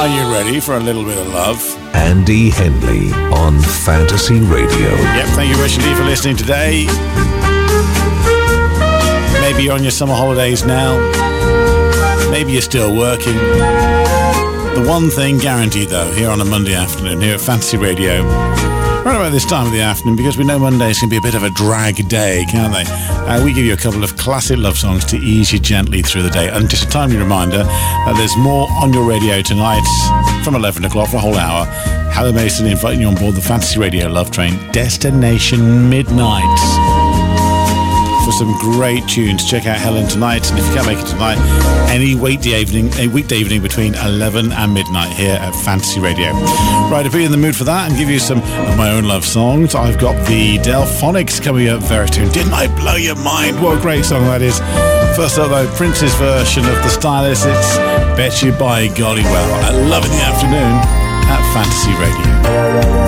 Are you ready for a little bit of love? Andy Henley on Fantasy Radio. Yep, thank you, Richard Lee, for listening today. Maybe you're on your summer holidays now. Maybe you're still working. The one thing guaranteed, though, here on a Monday afternoon, here at Fantasy Radio, right about this time of the afternoon, because we know Mondays can be a bit of a drag day, can't they? We give you a couple of classic love songs to ease you gently through the day. And just a timely reminder that there's more on your radio tonight from 11 o'clock for a whole hour. Helen Mason inviting you on board the Fantasy Radio Love Train, Destination Midnight. For some great tunes. Check out Helen tonight, and if you can't make it tonight, any weekday evening between 11 and midnight here at Fantasy Radio. Right, to be in the mood for that and give you some of my own love songs, I've got the Delphonics coming up very soon. Didn't I blow your mind? What a great song that is. First up though, Prince's version of The Stylist, it's Bet You By Golly Well at 11 in the afternoon at Fantasy Radio.